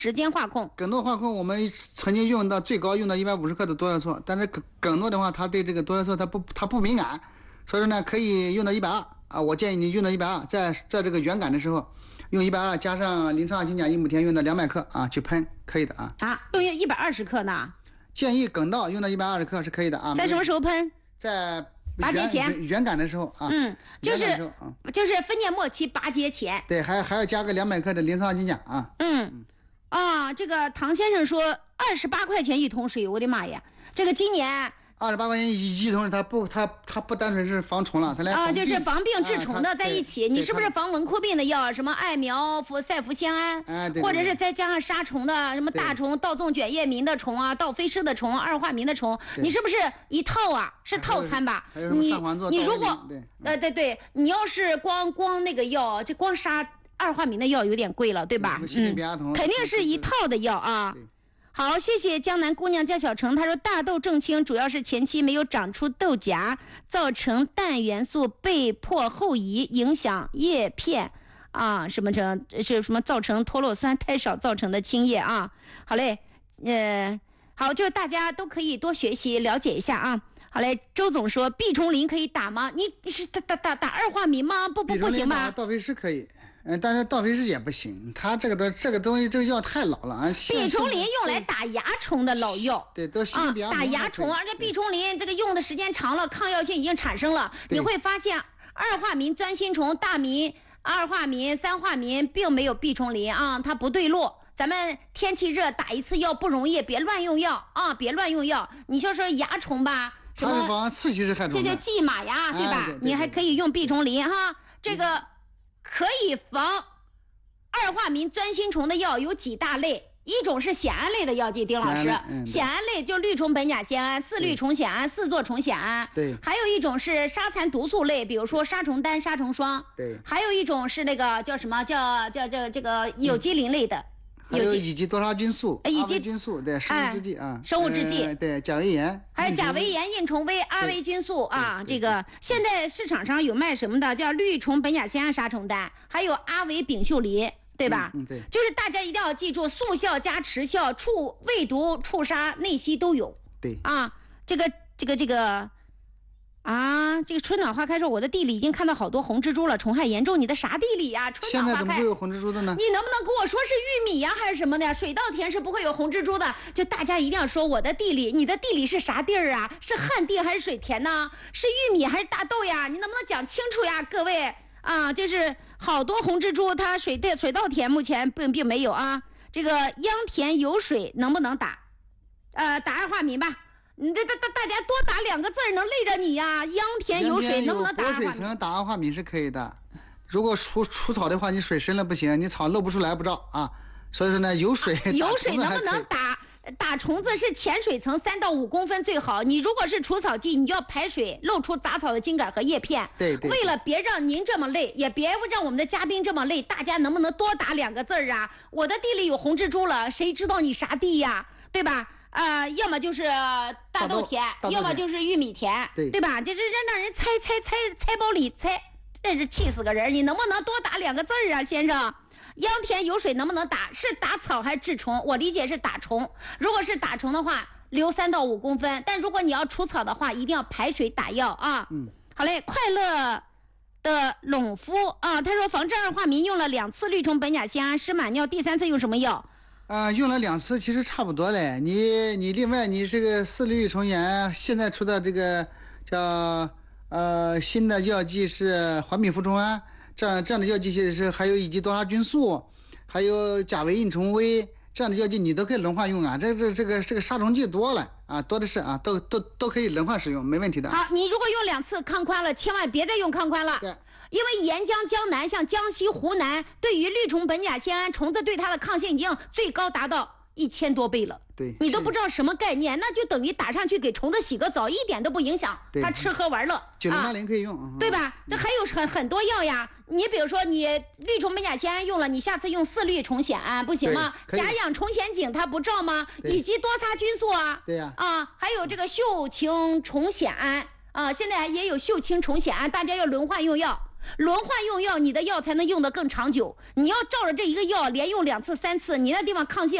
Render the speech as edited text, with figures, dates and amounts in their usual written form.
时间化控。 梗诺化控我们曾经用到最高用到150克的多药唑，但是梗诺的话，它对这个多药唑它不敏感，所以说呢可以用到120啊。我建议你用到120，在这个原感的时候用120加上磷酸二氢钾1亩田用到200克啊去喷，可以的啊。 用120克呢？ 建议梗道用到120克是可以的啊。 在什么时候喷？ 在 8节前原感的时候啊。 就是分解末期8节前。 对，还要加个200克的磷酸二氢钾啊。 这个唐先生说28块钱一桶水，我的妈呀！这个今年 28块钱一桶水，它不单纯是防虫了，它来就是防病治虫的在一起。你是不是防蚊昆病的药？什么艾苗、赛氟酰胺，或者是再加上杀虫的，什么大虫、稻纵卷叶鸣的虫啊，稻飞虱的虫、二化鸣的虫，你是不是一套啊？是套餐吧？你如果对，你要是光那个药，就光杀二化鸣的药有点贵了，对吧？肯定是一套的药啊。好，谢谢江南姑娘叫小程，她说大豆正青主要是前期没有长出豆荚，造成氮元素被迫后移，影响叶片啊，什么造成脱落酸太少造成的青叶啊。好嘞，好，就大家都可以多学习了解一下啊。好嘞，周总说吡虫啉可以打吗？你是打二化鸣吗？不行吧？ 稻飞虱可以。但是稻飞虱也不行，它这个东西这个药太老了啊。 吡虫啉用来打蚜虫的老药， 对，都打蚜虫，而且吡虫啉这个用的时间长了，抗药性已经产生了。你会发现二化鸣、钻心虫、大鸣、二化鸣、三化鸣并没有吡虫啉啊，它不对落。咱们天气热打一次药不容易，别乱用药啊，别乱用药。你就说蚜虫吧，什么防刺激是害虫， 这叫蓟马呀，对吧？你还可以用吡虫啉哈，这个。可以防二化鸣、钻心虫的药有几大类，一种是酰胺类的药剂，丁老师，酰胺类就绿虫苯甲酰胺、4氯虫酰胺、4唑虫酰胺， 对， 还有一种是杀残毒素类，比如说杀虫丹、杀虫霜， 对， 还有一种是那个叫什么叫这个有机磷类的。 还有乙基多杀菌素、 乙基菌素，对，生物制剂啊， 生物制剂， 对，甲维盐， 还有甲维盐、印虫威、阿维菌素啊，这个现在市场上有卖什么的，叫绿虫苯甲酰胺杀虫丹，还有阿维丙溴啉，对吧？ 对， 就是大家一定要记住，速效加持效，未毒、触杀、内吸都有。 对啊，这个春暖花开说，我的地里已经看到好多红蜘蛛了，虫害严重。你的啥地里呀？春暖花开， 现在怎么会有红蜘蛛的呢？ 你能不能跟我说是玉米呀，还是什么的呀？水稻田是不会有红蜘蛛的。就大家一定要说我的地里，你的地里是啥地儿啊？是旱地还是水田呢？是玉米还是大豆呀？你能不能讲清楚呀，各位啊？就是好多红蜘蛛，它水稻田目前并没有啊。这个秧田有水能不能打？打二化鸣吧。你大家多打2个字能累着你呀！秧田有水能不能打二化鸣？ 有水层打二化鸣是可以的。如果除草的话，你水深了不行，你草露不出来不着啊。所以说呢，有水能不能打虫子是浅水层3到5公分最好。你如果是除草剂，你就要排水，露出杂草的茎秆和叶片。 对， 为了别让您这么累，也别让我们的嘉宾这么累，大家能不能多打2个字啊？我的地里有红蜘蛛了，谁知道你啥地呀？对吧？要么就是大豆田，要么就是玉米田，对吧？就是让人猜包里猜，真是气死个人！你能不能多打2个字啊，先生？秧田有水能不能打？是打草还是治虫？我理解是打虫。如果是打虫的话，留3到5公分；但如果你要除草的话，一定要排水打药啊。好嘞，快乐的陇夫啊，他说防治二化鸣用了2次绿虫苯甲酰胺湿满尿，第3次用什么药？ 用了2次，其实差不多嘞。你另外你这个4氯虫酰胺现在出的这个叫新的药剂是环丙呋虫胺，这样的药剂是还有乙基多杀菌素，还有甲维印虫威这样的药剂你都可以轮换用啊。这个杀虫剂多了啊，多的是啊，都可以轮换使用，没问题的。 好，你如果用2次抗宽了，千万别再用抗宽了。 对。 因为沿江江南像江西湖南对于绿虫苯甲酰胺虫子对它的抗性已经最高达到1000多倍了。 对， 你都不知道什么概念，那就等于打上去给虫子洗个澡，一点都不影响它吃喝玩乐。 9080可以用， 对吧？这还有很多药呀，你比如说你绿虫苯甲酰胺用了，你下次用4氯虫酰胺不行吗？甲氧虫酰景它不照吗？以及多杀菌素啊， 对呀， 还有这个溴氢虫酰胺啊，现在也有溴氢虫酰胺，大家要轮换用药。 轮换用药，你的药才能用得更长久。你要照着这一个药连用2次3次，你那地方抗性